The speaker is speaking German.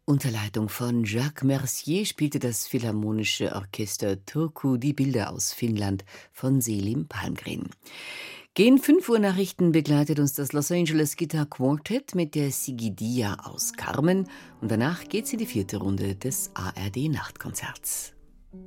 Unter Leitung von Jacques Mercier spielte das Philharmonische Orchester Turku die Bilder aus Finnland von Selim Palmgren. Gegen 5 Uhr Nachrichten begleitet uns das Los Angeles Guitar Quartet mit der Sigidia aus Carmen und danach geht's in die 4. Runde des ARD Nachtkonzerts.